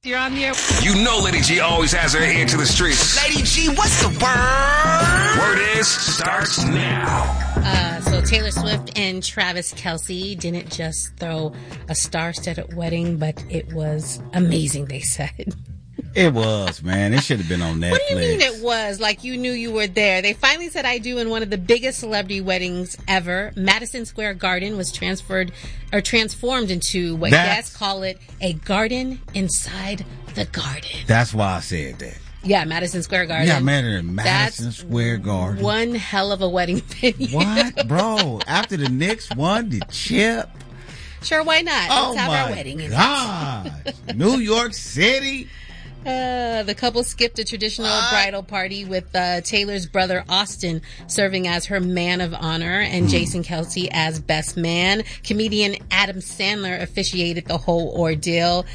You're on the air. You know Lady G always has her ear to the streets. Lady G, what's the word? Word is, starts now. So Taylor Swift and Travis Kelce didn't just throw a star-studded wedding, but it was amazing, they said. It was, man. It should have been on Netflix. What do you mean it was? Like you knew you were there. They finally said I do in one of the biggest celebrity weddings ever. Madison Square Garden was transformed into what guests call it a garden inside the garden. That's why I said that. Yeah, Madison Square Garden. Yeah, Madison Square Garden. One hell of a wedding venue. What, bro? After the Knicks won the chip. Sure, why not? Let's have our wedding. God. New York City. The couple skipped a traditional bridal party with Taylor's brother Austin serving as her man of honor and Jason Kelce as best man. Comedian Adam Sandler officiated the whole ordeal.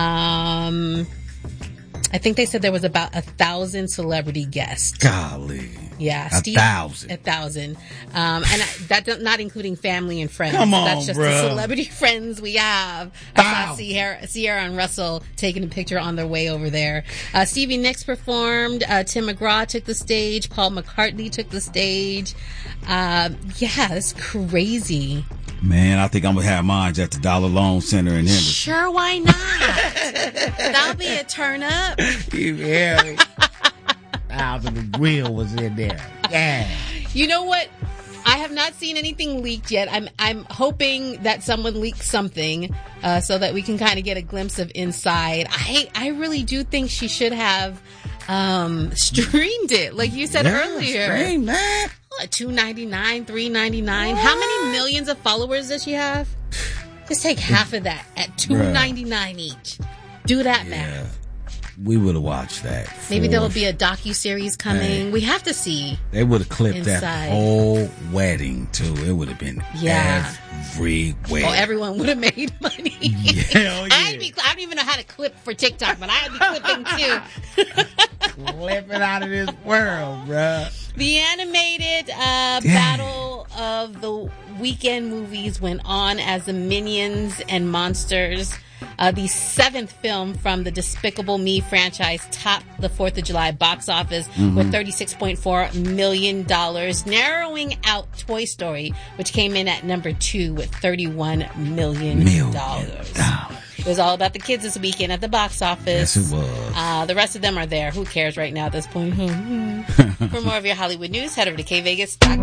I think they said there was about 1,000 celebrity guests. Golly. Yeah. 1,000. 1,000. And that's not including family and friends. Come on, that's just bro. the celebrity friends we have. I saw Sierra and Russell taking a picture on their way over there. Stevie Nicks performed. Tim McGraw took the stage. Paul McCartney took the stage. Yeah, it's crazy. Man, I think I'm going to have mine at the Dollar Loan Center in Henderson. Sure, why not? That'll be a turn up. You hear me? The grill was in there. Yeah. You know what? I have not seen anything leaked yet. I'm hoping that someone leaks something so that we can kind of get a glimpse of inside. I really do think she should have streamed it, like you said earlier. Stream that. $2.99, $3.99. How many millions of followers does she have? Just take half of that at $2.99 each. Do that math. We would have watched that. Maybe there will be a docu-series coming. Hey, we have to see. They would have clipped inside. That whole wedding, too. It would have been everywhere. Oh, everyone would have made money. Hell yeah. I don't even know how to clip for TikTok, but I'd be clipping, too. Clipping out of this world, bruh. The animated battle of the weekend movies went on as the Minions and Monsters. The seventh film from the Despicable Me franchise topped the 4th of July box office with $36.4 million, narrowing out Toy Story, which came in at number 2 with $31 million. It was all about the kids this weekend at the box office. Yes, it was. The rest of them are there. Who cares right now at this point? For more of your Hollywood news, head over to KVegas.com.